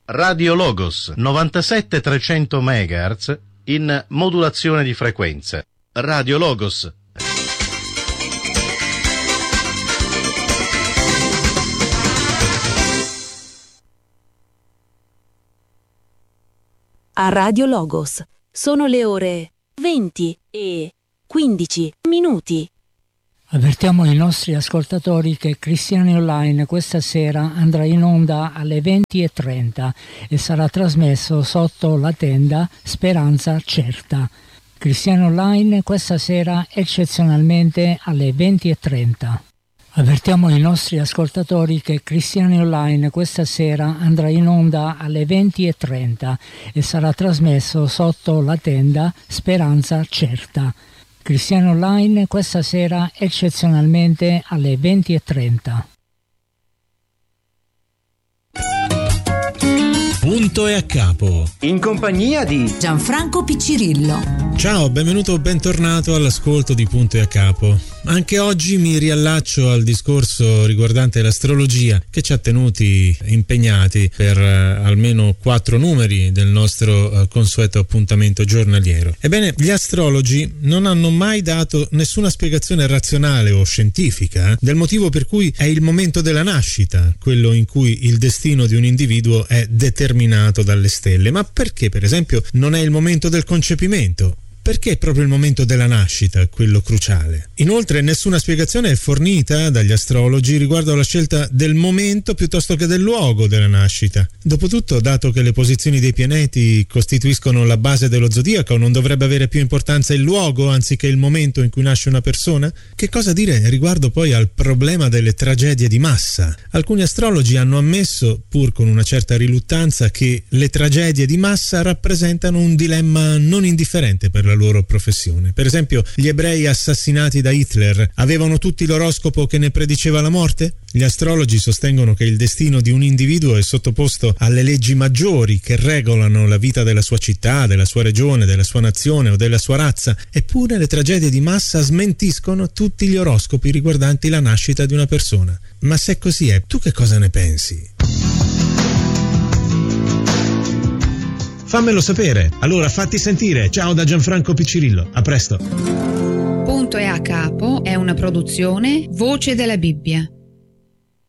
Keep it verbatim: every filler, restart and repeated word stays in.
Radio Logos novantasette trecento megahertz in modulazione di frequenza. Radio Logos. A Radio Logos sono le ore venti e quindici minuti. Avvertiamo i nostri ascoltatori che Cristiani Online questa sera andrà in onda alle venti e trenta e sarà trasmesso sotto la tenda Speranza Certa. Cristiani Online questa sera eccezionalmente alle venti e trenta. Avvertiamo i nostri ascoltatori che Cristiani Online questa sera andrà in onda alle venti e trenta e sarà trasmesso sotto la tenda Speranza Certa. Cristiani Online questa sera eccezionalmente alle venti e trenta. Punto e a capo. In compagnia di Gianfranco Piccirillo. Ciao, benvenuto o bentornato all'ascolto di Punto e a capo. Anche oggi mi riallaccio al discorso riguardante l'astrologia che ci ha tenuti impegnati per uh, almeno quattro numeri del nostro uh, consueto appuntamento giornaliero. Ebbene, gli astrologi non hanno mai dato nessuna spiegazione razionale o scientifica eh, del motivo per cui è il momento della nascita, quello in cui il destino di un individuo è determinato dalle stelle. Ma perché, per esempio, non è il momento del concepimento? Perché è proprio il momento della nascita quello cruciale? Inoltre nessuna spiegazione è fornita dagli astrologi riguardo alla scelta del momento piuttosto che del luogo della nascita. Dopotutto, dato che le posizioni dei pianeti costituiscono la base dello zodiaco, non dovrebbe avere più importanza il luogo anziché il momento in cui nasce una persona? Che cosa dire riguardo poi al problema delle tragedie di massa? Alcuni astrologi hanno ammesso, pur con una certa riluttanza, che le tragedie di massa rappresentano un dilemma non indifferente per la loro professione. Per esempio, gli ebrei assassinati da Hitler avevano tutti l'oroscopo che ne prediceva la morte? Gli astrologi sostengono che il destino di un individuo è sottoposto alle leggi maggiori che regolano la vita della sua città, della sua regione, della sua nazione o della sua razza, eppure le tragedie di massa smentiscono tutti gli oroscopi riguardanti la nascita di una persona. Ma se così è, tu che cosa ne pensi? Fammelo sapere. Allora fatti sentire. Ciao da Gianfranco Piccirillo. A presto. Punto e a capo è una produzione Voce della Bibbia.